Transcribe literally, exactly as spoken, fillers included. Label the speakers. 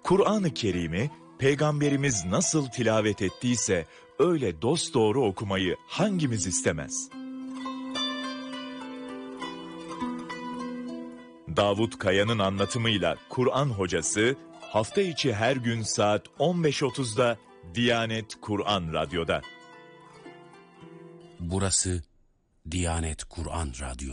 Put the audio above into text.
Speaker 1: Kur'an-ı Kerim'i Peygamberimiz nasıl tilavet ettiyse öyle dosdoğru okumayı hangimiz istemez? Davut Kaya'nın anlatımıyla Kur'an Hocası hafta içi her gün saat on beş otuzda Diyanet Kur'an Radyo'da.
Speaker 2: Burası Diyanet Kur'an Radyo.